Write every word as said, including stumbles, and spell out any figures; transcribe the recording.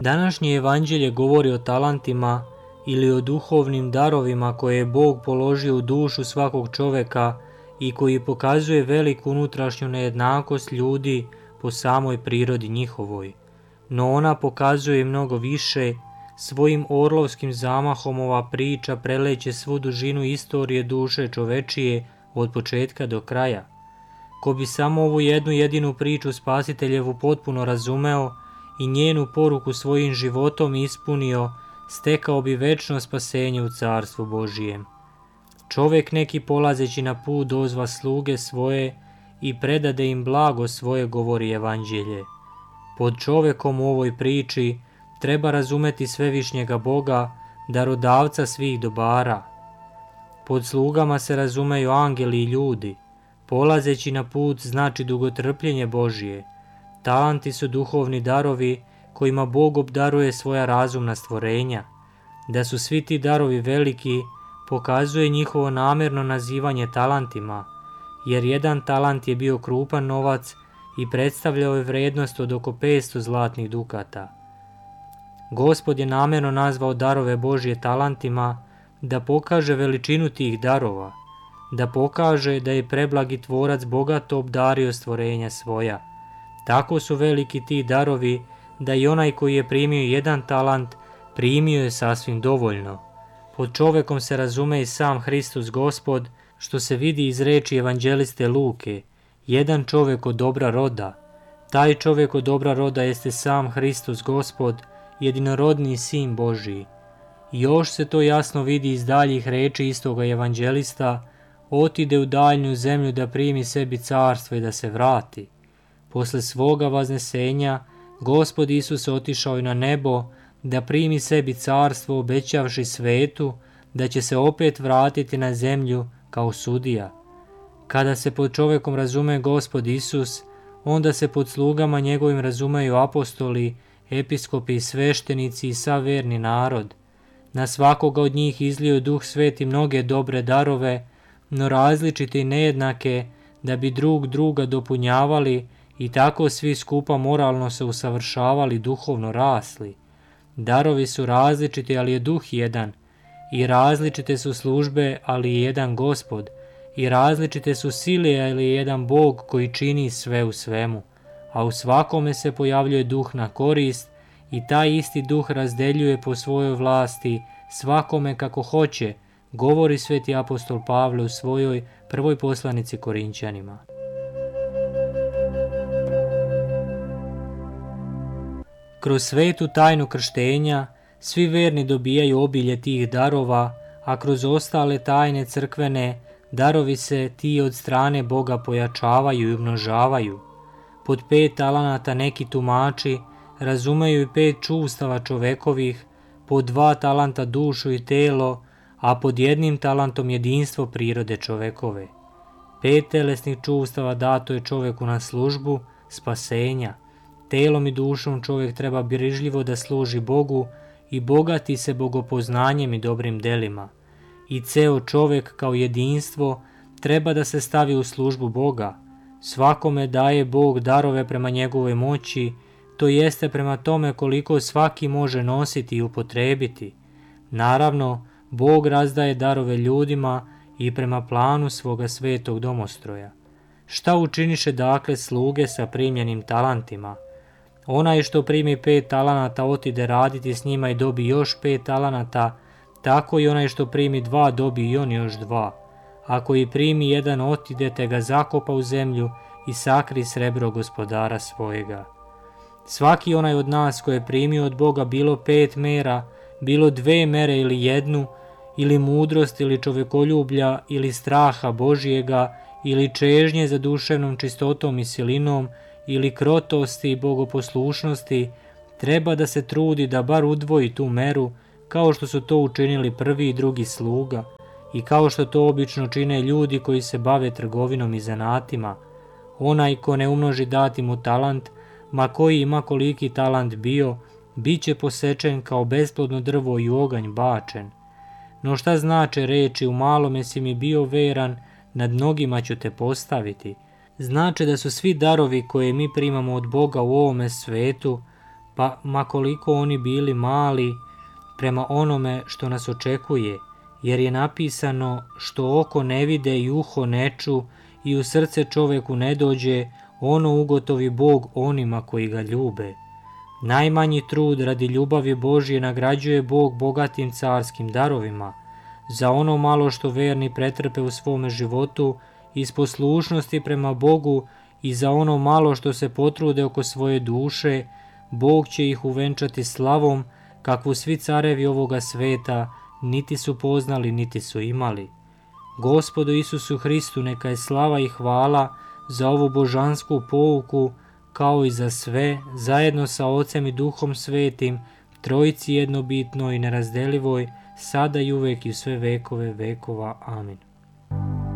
Današnje evanđelje govori o talentima ili o duhovnim darovima koje je Bog položio u dušu svakog čoveka i koji pokazuje veliku unutrašnju nejednakost ljudi po samoj prirodi njihovoj. No ona pokazuje mnogo više. Svojim orlovskim zamahom ova priča preleće svu dužinu istorije duše čovečije od početka do kraja. Ko bi samo ovu jednu jedinu priču Spasiteljevu potpuno razumeo i njenu poruku svojim životom ispunio, stekao bi večno spasenje u Carstvu Božijem. Čovek neki polazeći na put dozva sluge svoje i predade im blago svoje, govori evanđelje. Pod čovekom u ovoj priči treba razumeti svevišnjega Boga, darodavca svih dobara. Pod slugama se razumeju angeli i ljudi. Polazeći na put znači dugotrpljenje Božije. Talanti su duhovni darovi kojima Bog obdaruje svoja razumna stvorenja. Da su svi ti darovi veliki, pokazuje njihovo namjerno nazivanje talentima, jer jedan talent je bio krupan novac i predstavljao je vrednost od oko petsto zlatnih dukata. Gospod je namjerno nazvao darove Božje talentima da pokaže veličinu tih darova, da pokaže da je preblagi tvorac bogato obdario stvorenja svoja. Tako su veliki ti darovi da i onaj koji je primio jedan talent primio je sasvim dovoljno. Pod čovekom se razume i sam Hristos Gospod, što se vidi iz reči evanđeliste Luke, jedan čovjek od dobra roda. Taj čovjek od dobra roda jeste sam Hristos Gospod, jedinorodni Sin Božiji. Još se to jasno vidi iz daljih reči istoga evanđelista, otide u daljnju zemlju da primi sebi carstvo i da se vrati. Posle svoga vaznesenja, Gospod Isus otišao je na nebo da primi sebi carstvo, obećavši svetu da će se opet vratiti na zemlju kao sudija. Kada se pod čovekom razume Gospod Isus, onda se pod slugama njegovim razumeju apostoli, episkopi, sveštenici i sav verni narod. Na svakoga od njih izlio Duh Sveti mnoge dobre darove, no različite i nejednake, da bi drug druga dopunjavali i tako svi skupa moralno se usavršavali, duhovno rasli. Darovi su različiti, ali je Duh jedan, i različite su službe, ali je jedan Gospod, i različite su sile, ali je jedan Bog koji čini sve u svemu, a u svakome se pojavljuje Duh na korist i taj isti Duh razdeljuje po svojoj vlasti svakome kako hoće, govori sveti apostol Pavle u svojoj prvoj poslanici Korinćanima. Kroz svetu tajnu krštenja svi verni dobijaju obilje tih darova, a kroz ostale tajne crkvene darovi se ti od strane Boga pojačavaju i umnožavaju. Pod pet talenata neki tumači razumeju i pet čuvstava čovekovih, pod dva talenta dušu i telo, a pod jednim talentom jedinstvo prirode čovekove. Pet telesnih čuvstava dato je čoveku na službu spasenja. Telom i dušom čovjek treba brižljivo da služi Bogu i bogati se bogopoznanjem i dobrim delima. I ceo čovjek kao jedinstvo treba da se stavi u službu Boga. Svakome daje Bog darove prema njegovoj moći, to jeste prema tome koliko svaki može nositi i upotrebiti. Naravno, Bog razdaje darove ljudima i prema planu svoga svetog domostroja. Šta učiniše dakle sluge sa primljenim talentima? Onaj što primi pet talenata otide raditi s njima i dobi još pet talenata, tako i onaj što primi dva dobi i on još dva. Ako i primi jedan otide te ga zakopa u zemlju i sakri srebro gospodara svojega. Svaki onaj od nas koji je primio od Boga bilo pet mera, bilo dve mere ili jednu, ili mudrost ili čovekoljublja ili straha Božijega, ili čežnje za duševnom čistotom i silinom, ili krotosti i bogoposlušnosti, treba da se trudi da bar udvoji tu meru, kao što su to učinili prvi i drugi sluga, i kao što to obično čine ljudi koji se bave trgovinom i zanatima. Onaj ko ne umnoži dati mu talant, ma koji ima koliki talant bio, bit će posečen kao besplodno drvo i u oganj bačen. No šta znače reči u malome si mi bio veran, nad mnogima ću te postaviti? Znače da su svi darovi koje mi primamo od Boga u ovome svetu pa makoliko oni bili mali prema onome što nas očekuje, jer je napisano što oko ne vide i uho ne ču i u srce čoveku ne dođe, ono ugotovi Bog onima koji ga ljube. Najmanji trud radi ljubavi Božje nagrađuje Bog bogatim carskim darovima. Za ono malo što verni pretrpe u svome životu iz poslušnosti prema Bogu i za ono malo što se potrude oko svoje duše, Bog će ih uvenčati slavom kakvu svi carevi ovoga sveta niti su poznali niti su imali. Gospodu Isusu Hristu neka je slava i hvala za ovu božansku pouku, kao i za sve, zajedno sa Ocem i Duhom Svetim, Trojici jednobitnoj i nerazdelivoj, sada i uvek i u sve vekove vekova. Amin.